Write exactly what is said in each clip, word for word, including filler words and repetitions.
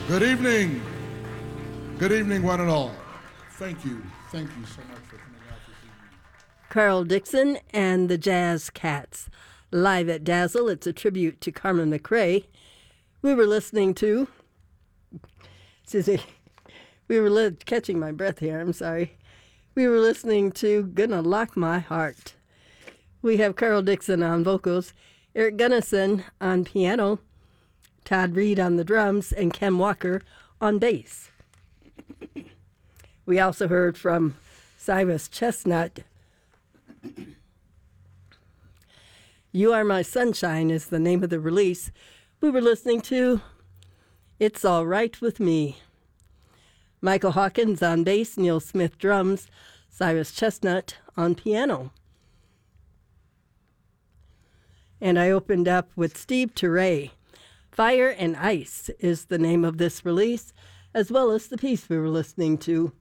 Good evening. Good evening, one and all. Thank you. Thank you so much for coming out this evening. Carl Dixon and the Jazz Cats. Live at Dazzle, it's a tribute to Carmen McRae. We were listening to, Susie, we were li- catching my breath here, I'm sorry. We were listening to Gonna Lock My Heart. We have Carl Dixon on vocals, Eric Gunnison on piano, Todd Reed on the drums, and Ken Walker on bass. We also heard from Cyrus Chestnut. You Are My Sunshine is the name of the release. We were listening to It's All Right With Me. Michael Hawkins on bass, Neil Smith drums, Cyrus Chestnut on piano. And I opened up with Steve Turre. Fire and Ice is the name of this release, as well as the piece we were listening to.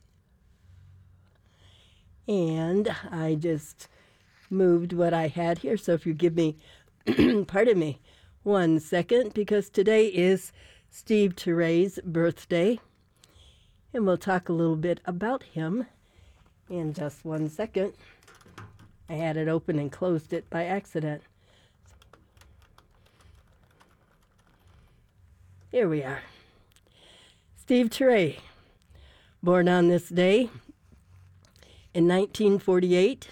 And I just moved what I had here, so if you give me, pardon me, one second, because today is Steve Turre's birthday, and we'll talk a little bit about him in just one second. I had it open and closed it by accident. Here we are. Steve Turre, born on this day in nineteen forty-eight.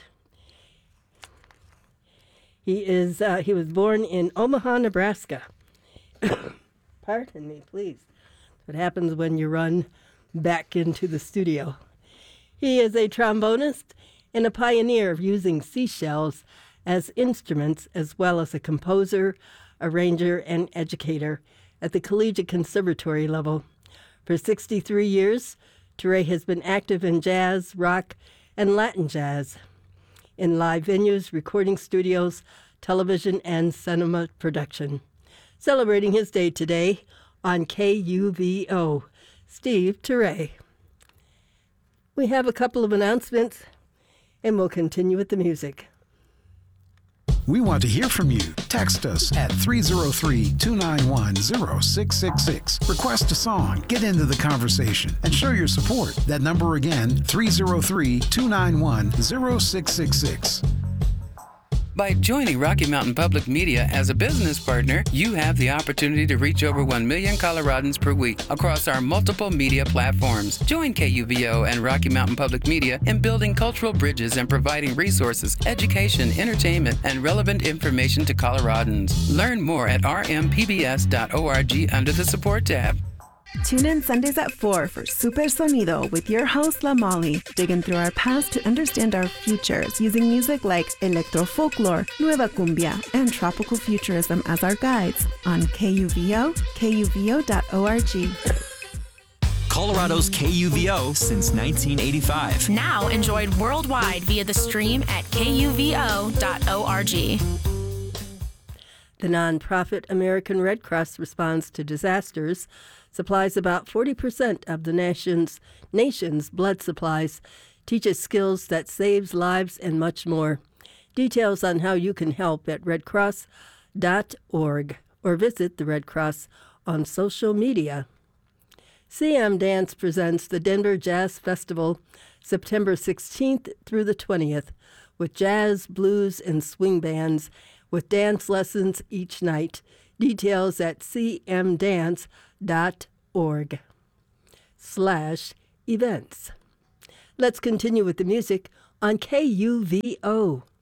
He is uh, he was born in Omaha, Nebraska. Pardon me, please. What happens when you run back into the studio? He is a trombonist and a pioneer of using seashells as instruments, as well as a composer, arranger, and educator at the collegiate conservatory level. For sixty-three years, Turre has been active in jazz, rock, and Latin jazz, in live venues, recording studios, television, and cinema production. Celebrating his day today on K U V O, Steve Turre. We have a couple of announcements, and we'll continue with the music. We want to hear from you. Text us at three oh three, two nine one, oh six six six. Request a song, get into the conversation, and show your support. That number again, three oh three, two nine one, oh six six six. By joining Rocky Mountain Public Media as a business partner, you have the opportunity to reach over one million Coloradans per week across our multiple media platforms. Join K U V O and Rocky Mountain Public Media in building cultural bridges and providing resources, education, entertainment, and relevant information to Coloradans. Learn more at r m p b s dot org under the Support tab. Tune in Sundays at four for Super Sonido with your host, La Molly, digging through our past to understand our futures using music like electro folklore, nueva cumbia, and tropical futurism as our guides on K U V O, k u v o dot org. Colorado's K U V O since nineteen eighty-five. Now enjoyed worldwide via the stream at k u v o dot org. The nonprofit American Red Cross responds to disasters, supplies about forty percent of the nation's, nation's blood supplies, teaches skills that saves lives, and much more. Details on how you can help at red cross dot org or visit the Red Cross on social media. C M Dance presents the Denver Jazz Festival September sixteenth through the twentieth with jazz, blues, and swing bands with dance lessons each night. Details at c m dance dot org slash events. Let's continue with the music on K U V O.